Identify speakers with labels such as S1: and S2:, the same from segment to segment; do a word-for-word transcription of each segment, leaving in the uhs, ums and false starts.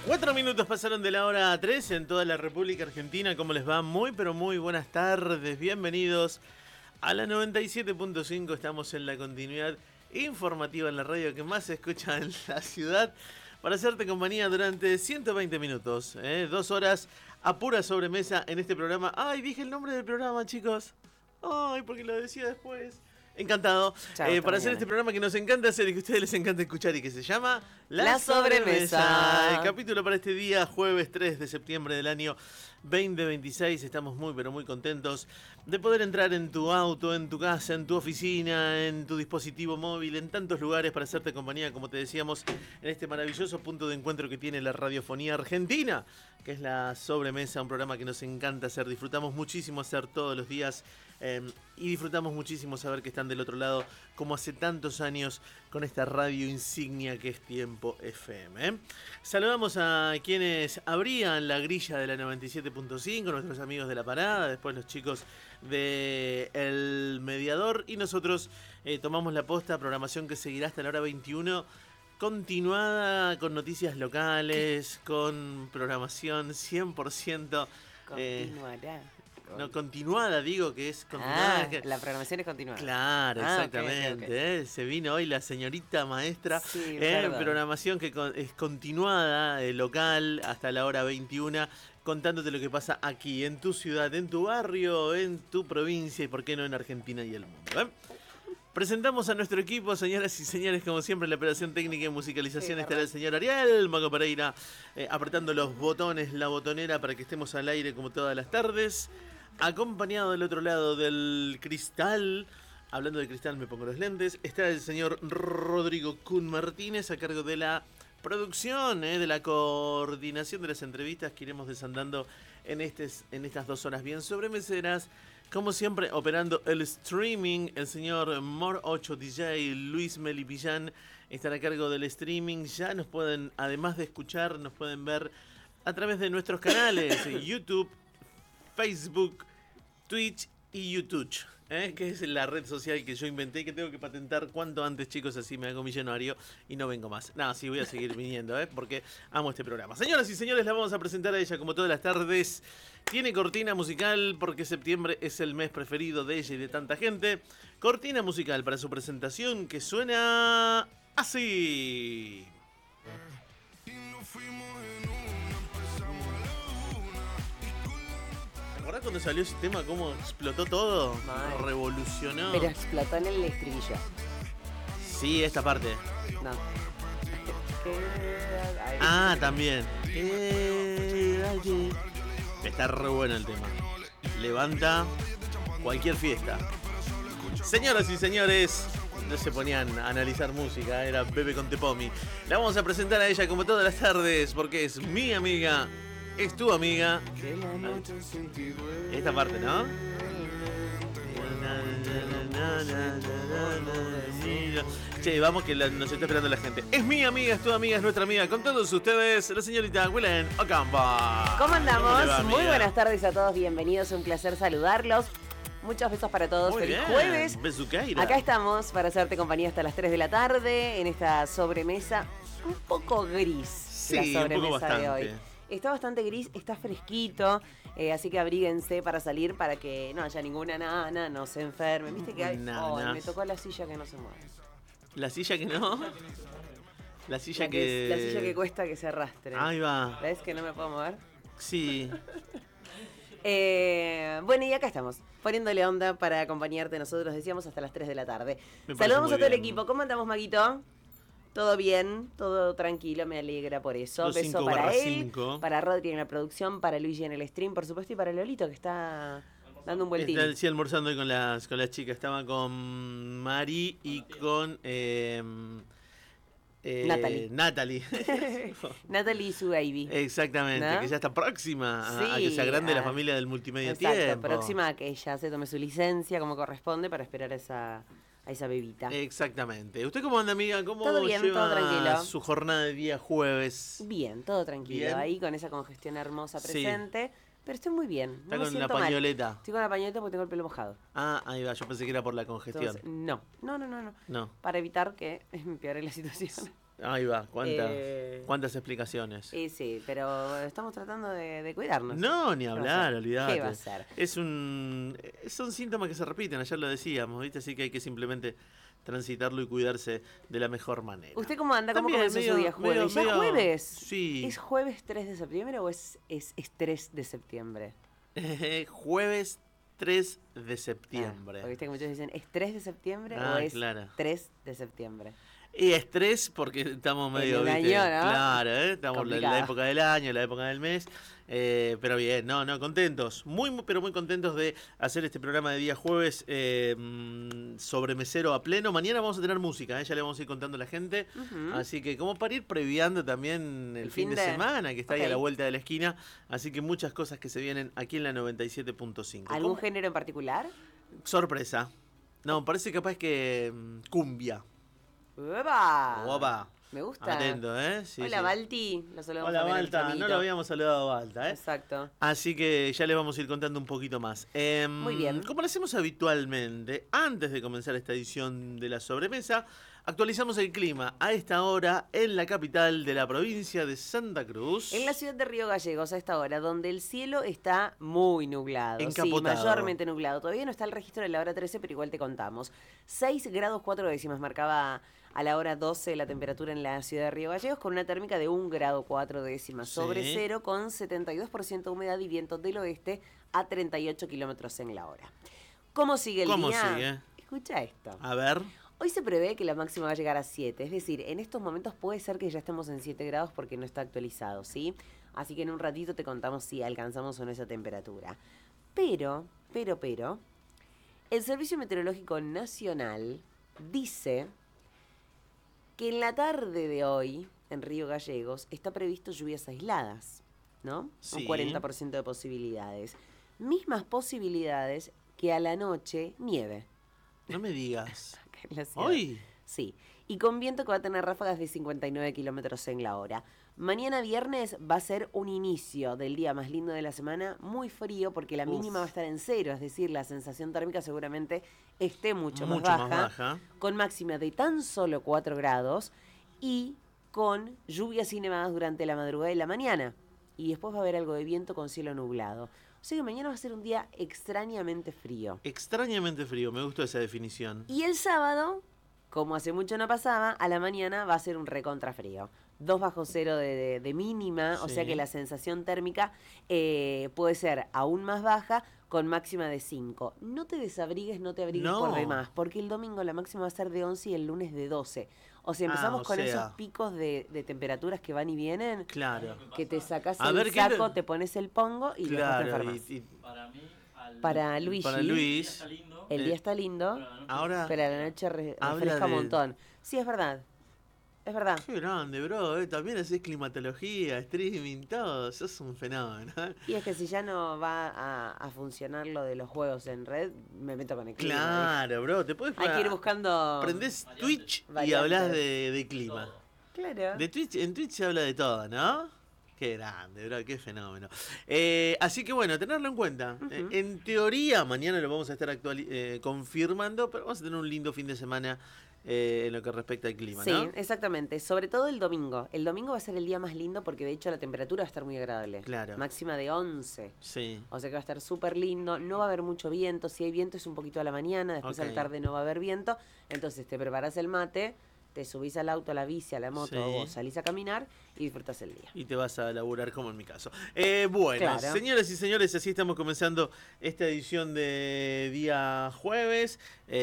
S1: Cuatro minutos pasaron de la hora tres en toda la República Argentina. ¿Cómo les va? Muy, pero muy buenas tardes. Bienvenidos a la noventa y siete punto cinco. Estamos en la continuidad informativa en la radio que más se escucha en la ciudad. Para hacerte compañía durante ciento veinte minutos. ¿eh? Dos horas a pura sobremesa en este programa. ¡Ay, dije el nombre del programa, chicos! ¡Ay, porque lo decía después! Encantado
S2: Chao,
S1: eh, para
S2: mañana.
S1: hacer este programa que nos encanta hacer y que a ustedes les encanta escuchar y que se llama
S2: La, La Sobremesa. Sobremesa.
S1: El capítulo para este día, jueves tres de septiembre del año veinte veintiséis. Estamos muy pero muy contentos de poder entrar en tu auto, en tu casa, en tu oficina, en tu dispositivo móvil, en tantos lugares para hacerte compañía, como te decíamos, en este maravilloso punto de encuentro que tiene la radiofonía argentina, que es La Sobremesa, un programa que nos encanta hacer. Disfrutamos muchísimo hacer todos los días eh, y disfrutamos muchísimo saber que están del otro lado, como hace tantos años, con esta radio insignia que es Tiempo F M. ¿eh? Saludamos a quienes abrían la grilla de la noventa y siete punto cinco, nuestros amigos de La Parada, después los chicos de El Mediador, y nosotros eh, tomamos la posta, programación que seguirá hasta la hora veintiuno, continuada con noticias locales, con programación cien por ciento.
S2: Continuará.
S1: Eh, No, continuada, digo que es continuada.
S2: Ah, la programación es continuada.
S1: Claro,
S2: ah,
S1: exactamente.
S2: Okay, okay.
S1: ¿eh? Se vino hoy la señorita maestra.
S2: Sí,
S1: eh, programación que con, es continuada, eh, local, hasta la hora veintiuno, contándote lo que pasa aquí, en tu ciudad, en tu barrio, en tu provincia y por qué no en Argentina y el mundo. ¿eh? Presentamos a nuestro equipo, señoras y señores, como siempre, en la operación técnica y musicalización sí, estará el señor Ariel Mago Pereira, eh, apretando los botones, la botonera, para que estemos al aire como todas las tardes. Acompañado del otro lado del cristal, hablando de cristal me pongo los lentes, está el señor Rodrigo Kun Martínez a cargo de la producción, eh, de la coordinación de las entrevistas que iremos desandando en, estes, en estas dos horas bien sobremeseras. Como siempre, operando el streaming, el señor Mor ocho D J, Luis Melipillán, estará a cargo del streaming. Ya nos pueden, además de escuchar, nos pueden ver a través de nuestros canales, YouTube, Facebook, Twitch y YouTube, ¿eh? que es la red social que yo inventé y que tengo que patentar cuanto antes, chicos, así me hago millonario y no vengo más. No, sí, voy a seguir viniendo, ¿eh? porque amo este programa. Señoras y señores, la vamos a presentar a ella como todas las tardes. Tiene cortina musical porque septiembre es el mes preferido de ella y de tanta gente. Cortina musical para su presentación que suena así. ¿Te acordás cuando salió ese tema? ¿Cómo explotó todo?
S2: Mal.
S1: Revolucionó.
S2: Pero explotó en el estribillo.
S1: Sí, esta parte.
S2: No.
S1: Ah, también. Está re bueno el tema. Levanta cualquier fiesta. Señoras y señores, no se ponían a analizar música, era Bebe con Tepomi. La vamos a presentar a ella como todas las tardes porque es mi amiga. Es tu amiga. Esta parte, ¿no? Che, vamos que la, nos está esperando la gente. Es mi amiga, es tu amiga, es nuestra amiga. Con todos ustedes, la señorita Willen Ocampa.
S2: ¿Cómo andamos?
S1: ¿Cómo va,
S2: Muy buenas tardes a todos, bienvenidos, un placer saludarlos. Muchos besos para todos,
S1: Muy
S2: feliz
S1: bien.
S2: jueves.
S1: Besuqueira.
S2: Acá estamos para hacerte compañía hasta las tres de la tarde en esta sobremesa un poco gris.
S1: Sí,
S2: la
S1: un poco
S2: sobremesa de
S1: bastante.
S2: hoy. Está bastante gris, está fresquito, eh, así que abríguense para salir para que no haya ninguna nana, no se enferme. Viste que hay, oh, me tocó la silla que no se mueve.
S1: ¿La silla que no? La silla
S2: la
S1: que...
S2: que... La silla que cuesta que se arrastre.
S1: Ahí va.
S2: ¿Ves que no me puedo mover?
S1: Sí.
S2: Eh, bueno, y acá estamos, poniéndole onda para acompañarte, nosotros decíamos hasta las tres de la tarde.
S1: Me
S2: Saludamos a todo
S1: bien.
S2: el equipo. ¿Cómo andamos, Maguito? Todo bien, todo tranquilo, me alegra por eso. Beso para él,
S1: cinco.
S2: para Rodri en la producción, para Luigi en el stream, por supuesto, y para Lolito que está dando un vueltín.
S1: Está sí, almorzando hoy con las, con las chicas. Estaba con Mari y con eh, eh,
S2: Natalie.
S1: Natalie.
S2: Natalie y su baby.
S1: Exactamente,
S2: ¿no?
S1: que ya está próxima a,
S2: Sí,
S1: a que se agrande
S2: a-
S1: la familia del multimedia
S2: Exacto,
S1: tiempo.
S2: próxima a que ella se tome su licencia como corresponde para esperar a esa, a esa bebita.
S1: Exactamente. ¿Usted cómo anda, amiga? ¿Cómo
S2: Todo bien,
S1: lleva
S2: todo tranquilo.
S1: su jornada de día jueves?
S2: Bien, todo tranquilo,
S1: Bien.
S2: ahí con esa congestión hermosa
S1: Sí.
S2: presente, pero estoy muy bien.
S1: Está
S2: no me
S1: con la
S2: siento mal.
S1: pañoleta.
S2: Estoy con la pañoleta porque tengo el pelo mojado.
S1: Ah, ahí va. Yo pensé que era por la congestión.
S2: Entonces, no, no, no, no, no.
S1: No.
S2: Para evitar que empeore la situación.
S1: Ahí va, ¿cuántas, eh, ¿cuántas explicaciones?
S2: Sí, sí, pero estamos tratando de, de cuidarnos.
S1: No, ni hablar, olvidate.
S2: ¿Qué va a ser?
S1: Es un, son síntomas que se repiten, ayer lo decíamos, ¿viste? Así que hay que simplemente transitarlo y cuidarse de la mejor manera.
S2: ¿Usted cómo anda? ¿Cómo
S1: También,
S2: comenzó
S1: medio,
S2: su día? ¿Jueves?
S1: Medio,
S2: ¿Ya
S1: medio,
S2: jueves?
S1: Sí.
S2: ¿Es jueves tres de septiembre o es, es, es tres de septiembre?
S1: Jueves tres de septiembre.
S2: Ah, viste que muchos dicen, ¿es tres de septiembre
S1: ah,
S2: o es
S1: claro.
S2: tres de septiembre?
S1: Y estrés porque estamos medio,
S2: en el
S1: ¿viste?
S2: año, ¿no?
S1: Claro, ¿eh? Estamos en la, la época del año, la época del mes. Eh, pero bien, no, no, contentos. Muy, muy, pero muy contentos de hacer este programa de día jueves eh, sobre mesero a pleno. Mañana vamos a tener música, ¿eh? Ya le vamos a ir contando a la gente. Uh-huh. Así que como para ir previando también el, el fin, fin de, de semana, que está okay. ahí a la vuelta de la esquina. Así que muchas cosas que se vienen aquí en la noventa y siete punto cinco.
S2: ¿Algún
S1: ¿Cómo?
S2: género en particular?
S1: Sorpresa. No, parece capaz que um, cumbia.
S2: ¡Uepa!
S1: ¡Opa!
S2: Me gusta.
S1: Atento, ¿eh? Sí,
S2: Hola,
S1: sí.
S2: Balti. Lo saludamos.
S1: Hola, Balta. No lo habíamos saludado a Balta, ¿eh?
S2: Exacto.
S1: Así que ya les vamos a ir contando un poquito más. Eh,
S2: Muy bien.
S1: Como lo hacemos habitualmente, antes de comenzar esta edición de La Sobremesa, actualizamos el clima a esta hora en la capital de la provincia de Santa Cruz.
S2: En la ciudad de Río Gallegos a esta hora, donde el cielo está muy nublado.
S1: Encapotado.
S2: Sí, mayormente nublado. Todavía no está el registro de la hora trece, pero igual te contamos. seis grados cuatro décimas marcaba a la hora doce la temperatura en la ciudad de Río Gallegos, con una térmica de un grado cuatro décimas sobre
S1: Sí.
S2: cero, con setenta y dos por ciento de humedad y viento del oeste a treinta y ocho kilómetros en la hora. ¿Cómo sigue el
S1: ¿Cómo
S2: día?
S1: sigue?
S2: Escucha esto.
S1: A ver.
S2: Hoy se prevé que la máxima va a llegar a siete, es decir, en estos momentos puede ser que ya estemos en siete grados porque no está actualizado, ¿sí? Así que en un ratito te contamos si alcanzamos o no esa temperatura. Pero, pero, pero, el Servicio Meteorológico Nacional dice que en la tarde de hoy, en Río Gallegos, está previsto lluvias aisladas, ¿no?
S1: Sí.
S2: Un cuarenta por ciento de posibilidades. Mismas posibilidades que a la noche nieve.
S1: No me digas.
S2: En la ciudad.
S1: ¿Hoy?
S2: Sí. Y con viento que va a tener ráfagas de cincuenta y nueve kilómetros en la hora. Mañana viernes va a ser un inicio del día más lindo de la semana, muy frío porque la
S1: Uf.
S2: mínima va a estar en cero, es decir, la sensación térmica seguramente esté mucho,
S1: Mucho
S2: más, baja,
S1: más baja,
S2: con máxima de tan solo cuatro grados y con lluvias y nevadas durante la madrugada y la mañana. Y después va a haber algo de viento con cielo nublado. O sea que mañana va a ser un día extrañamente frío.
S1: Extrañamente frío, me gustó esa definición.
S2: Y el sábado, como hace mucho no pasaba, a la mañana va a ser un recontra frío. dos bajo cero de, de, de mínima, sí. O sea que la sensación térmica eh, puede ser aún más baja, con máxima de cinco. No te desabrigues, no te abrigues
S1: no.
S2: por demás, porque el domingo la máxima va a ser de once y el lunes de doce. O sea, empezamos
S1: ah, o
S2: con
S1: sea.
S2: esos picos de, de temperaturas que van y vienen.
S1: Claro.
S2: Que te sacas
S1: a
S2: el
S1: ver,
S2: saco,
S1: lo...
S2: te pones el pongo y
S1: claro,
S2: después te enfermas.
S1: Y, y...
S3: Para mí, al...
S2: Para Luigi,
S1: para Luis,
S2: el día está lindo,
S1: ahora
S2: pero a la noche re refresca un
S1: de...
S2: montón. Sí, es verdad. Es verdad.
S1: Qué grande, bro. Eh. También haces climatología, streaming, todo. Sos un fenómeno.
S2: Y es que si ya no va a, a funcionar lo de los juegos en red, me meto con el clima.
S1: Claro, ¿eh? Bro. Te puedes
S2: Hay que ir buscando.
S1: Prendés
S3: variantes.
S1: Twitch
S2: Variantes.
S1: y hablas de, de clima.
S3: Todo.
S2: Claro.
S1: De Twitch, en Twitch se habla de todo, ¿no? Qué grande, bro, qué fenómeno. Eh, así que bueno, tenerlo en cuenta. Uh-huh. eh, en teoría, mañana lo vamos a estar eh, confirmando, pero vamos a tener un lindo fin de semana eh, en lo que respecta al clima,
S2: sí,
S1: ¿no?
S2: Sí, exactamente. Sobre todo el domingo. El domingo va a ser el día más lindo porque de hecho la temperatura va a estar muy agradable.
S1: Claro.
S2: Máxima de once.
S1: Sí.
S2: O sea que va a estar súper lindo. No va a haber mucho viento. Si hay viento es un poquito a la mañana. Después okay. a la tarde no va a haber viento. Entonces te preparas el mate, te subís al auto, a la bici, a la moto, sí. o salís a caminar y disfrutas el día.
S1: Y te vas a laburar como en mi caso. Eh, bueno, claro. Señoras y señores, así estamos comenzando esta edición de día jueves,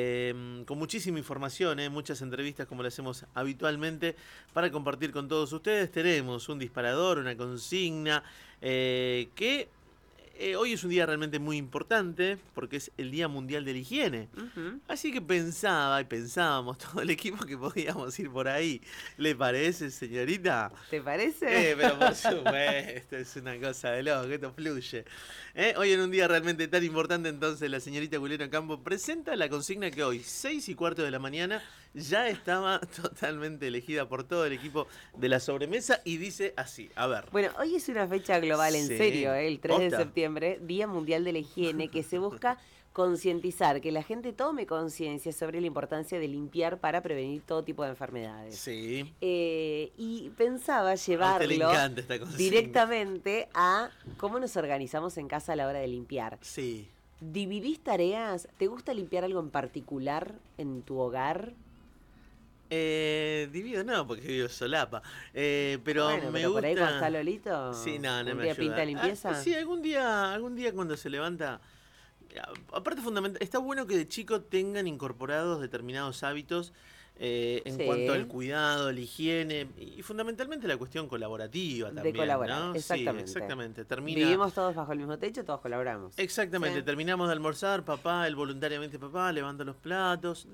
S1: eh, con muchísima información, eh, muchas entrevistas como lo hacemos habitualmente para compartir con todos ustedes. Tenemos un disparador, una consigna, eh, que... Eh, hoy es un día realmente muy importante porque es el Día Mundial de la Higiene. Uh-huh. Así que pensaba y pensábamos todo el equipo que podíamos ir por ahí. ¿Le parece, señorita?
S2: ¿Te parece?
S1: Eh, pero por supuesto, es una cosa de loco, esto fluye. Eh, hoy en un día realmente tan importante, entonces la señorita Culeno Campo presenta la consigna que hoy, seis y cuarto de la mañana, ya estaba totalmente elegida por todo el equipo de La Sobremesa y dice así, a ver.
S2: Bueno, hoy es una fecha global, en
S1: sí.
S2: serio, ¿eh? El tres
S1: ¿Posta?
S2: de septiembre, Día Mundial de la Higiene, que se busca concientizar, que la gente tome conciencia sobre la importancia de limpiar para prevenir todo tipo de enfermedades.
S1: Sí.
S2: Eh, y pensaba
S1: A usted le
S2: llevarlo
S1: encanta esta consigna.
S2: directamente a cómo nos organizamos en casa a la hora de limpiar.
S1: Sí.
S2: ¿Dividís tareas? ¿Te gusta limpiar algo en particular en tu hogar?
S1: Eh, divido no, porque vivo solapa. Eh, pero
S2: Bueno,
S1: me
S2: pero por
S1: gusta.
S2: ahí cuando está Lolito,
S1: Sí, no, no
S2: un
S1: me
S2: día
S1: ayuda.
S2: pinta limpieza.
S1: Ah, sí, algún día, algún día cuando se levanta. a- Aparte fundamental, está bueno que de chico tengan incorporados determinados hábitos eh, en
S2: Sí.
S1: cuanto al cuidado, la higiene y fundamentalmente la cuestión colaborativa
S2: De
S1: también,
S2: colaborar,
S1: ¿no?
S2: exactamente.
S1: Sí, exactamente. Termina.
S2: Vivimos todos bajo el mismo techo, todos colaboramos.
S1: Exactamente,
S2: Sí.
S1: terminamos de almorzar, papá, él voluntariamente papá, levanta los platos.